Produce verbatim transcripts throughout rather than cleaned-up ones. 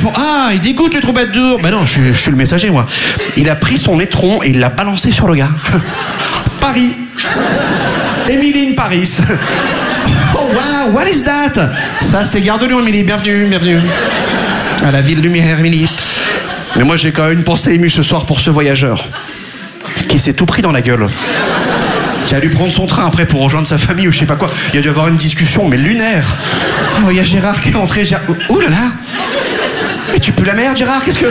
Ils font ah, il dégoûte le troubadour. Bah non, je, suis- je suis le messager moi. Il a pris son étron et il l'a balancé sur le gars. Paris. Émiline Paris. Oh wow, what is that? Ça c'est Gare de Lyon, Émilie. Bienvenue, bienvenue. À la ville lumière, Émilie. Mais moi j'ai quand même une pensée émue ce soir pour ce voyageur qui s'est tout pris dans la gueule. Qui a dû prendre son train après pour rejoindre sa famille ou je sais pas quoi. Il a dû avoir une discussion, mais lunaire. Oh, il y a Gérard qui est entré. Gérard... Ouh là là. Mais tu peux la merde, Gérard, qu'est-ce que...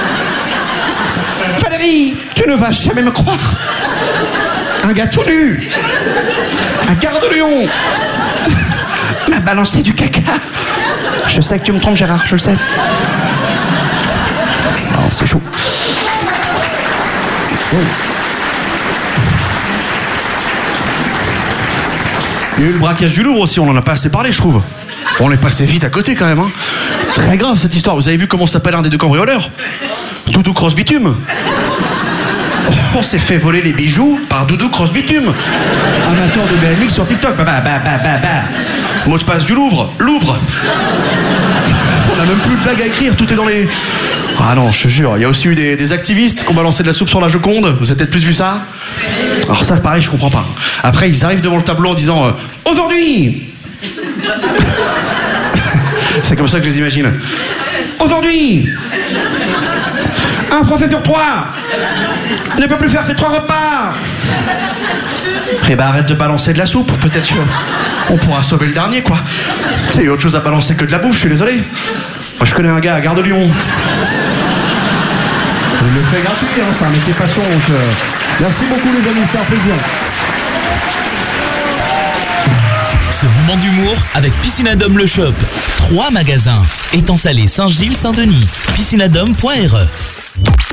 Valérie, tu ne vas jamais me croire. Un gars tout nu, à Gare de Lyon, m'a balancé du caca. Je sais que tu me trompes, Gérard, je le sais. Oh, c'est chaud. Oh. Il y a eu le braquage du Louvre aussi, on en a pas assez parlé, je trouve. On est passé vite à côté quand même, hein. Très grave cette histoire. Vous avez vu comment s'appelle un des deux cambrioleurs? Doudou Cross Bitume. On s'est fait voler les bijoux par Doudou Cross Bitume. Amateur de B M X sur TikTok. Bah bah bah bah bah bah. Mot de passe du Louvre. Louvre. On a même plus de blague à écrire, tout est dans les... Ah non, je te jure, il y a aussi eu des, des activistes qui ont balancé de la soupe sur la Joconde. Vous avez peut-être plus vu ça? Alors ça, pareil, je comprends pas. Après, ils arrivent devant le tableau en disant euh, « Aujourd'hui !» C'est comme ça que je les imagine. « Aujourd'hui !» Un Français sur trois ne peut plus faire ses trois repas. Eh ben arrête de balancer de la soupe, peut-être qu'on pourra sauver le dernier, quoi. Tu sais, il y a autre chose à balancer que de la bouffe, je suis désolé. Moi je connais un gars à Gare de Lyon. Il le fait gratuit, hein, c'est un métier passion, donc euh, merci beaucoup les amis, c'était un plaisir. Ce moment d'humour avec Piscinadome le Shop. Trois magasins. Étang Salé, Saint-Gilles, Saint-Denis. piscinadome point r e